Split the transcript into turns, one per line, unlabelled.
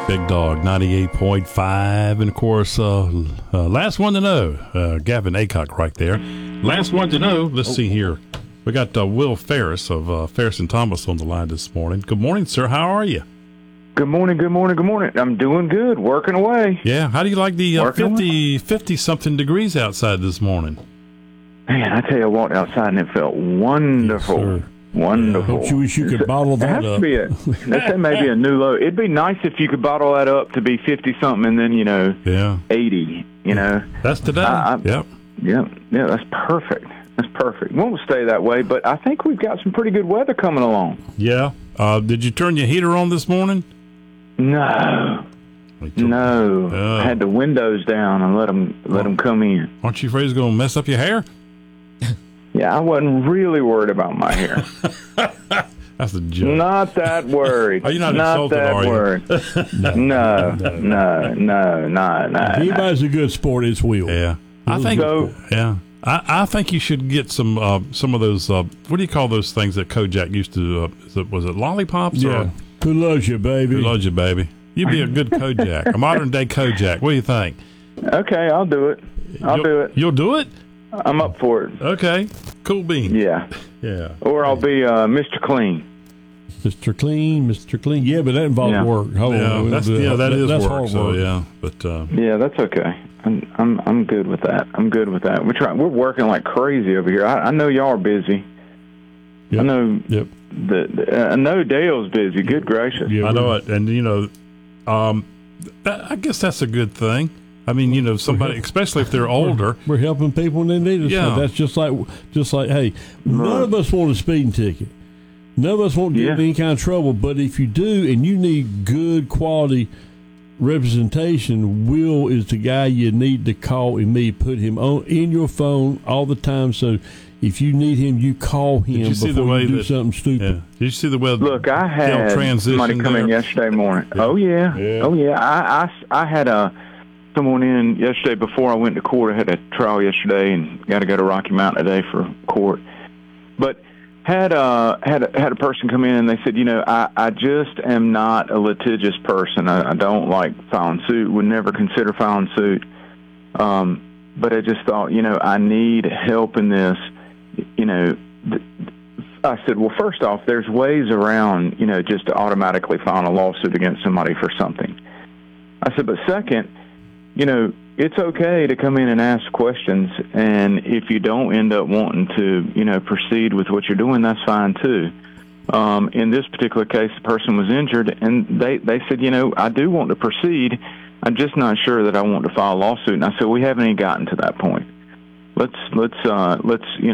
Big Dog 98.5. And, of course, last one to know, Gavin Aycock right there. Last one to know. Let's see here. We got Will Ferris of Ferris and Thomas on the line this morning. Good morning, sir. How are you?
Good morning. I'm doing good, working away.
Yeah. How do you like the 50-something degrees outside this morning?
Man, I tell you, I walked outside and it felt wonderful.
Yes,
wonderful.
Don't you wish you could bottle that up?
That may be a new low. It'd be nice if you could bottle that up to be 50-something and then, 80,
That's today. Yep.
Yeah, that's perfect. Won't stay that way, but I think we've got some pretty good weather coming along.
Yeah. Did you turn your heater on this morning?
No. I had the windows down and let them come in.
Aren't you afraid it's going to mess up your hair?
Yeah, I wasn't really worried about my hair.
That's a joke.
Not that worried.
Are you not insulted,
that
are you?
worried. No.
Anybody's a good sport. It's Will.
Yeah. I think.
So,
yeah. I think you should get some of those. What do you call those things that Kojak used to? Was it lollipops?
Yeah.
Or,
Who loves you, baby?
Who loves you, baby? You'd be a good Kojak, a modern day Kojak. What do you think?
okay, I'll do it. I'll do it.
You'll do it?
I'm up for it.
Okay. Cool beans.
Yeah.
Yeah.
Or I'll be Mr. Clean.
Mr. Clean. Yeah, but that involves work.
That is
that's
work.
hard
So
work.
yeah, but
Yeah, that's okay. I'm good with that. We're working like crazy over here. I know y'all are busy.
Yep.
I know.
Yep.
I know Dale's busy. Good gracious.
Yeah,
I know it, and I guess that's a good thing. I mean, somebody, especially if they're older.
We're helping people when they need us.
Yeah.
So that's just like, hey, none of us want a speeding ticket. None of us want to get in any kind of trouble. But if you do, and you need good quality representation, Will is the guy you need to call and put him on in your phone all the time. So if you need him, you call him before you do something stupid.
Yeah. Did you see the way?
Look, I had somebody come in yesterday morning.
Yeah.
Oh yeah. I had someone in yesterday before I went to court. I had a trial yesterday and got to go to Rocky Mountain today for court. But had a person come in and they said, I just am not a litigious person. I don't like filing suit. Would never consider filing suit. But I just thought, I need help in this. I said, well, first off, there's ways around, just to automatically file a lawsuit against somebody for something. I said, but second, it's okay to come in and ask questions, and if you don't end up wanting to, proceed with what you're doing, that's fine too. In this particular case, the person was injured, and they said, I do want to proceed. I'm just not sure that I want to file a lawsuit. And I said, we haven't even gotten to that point. Let's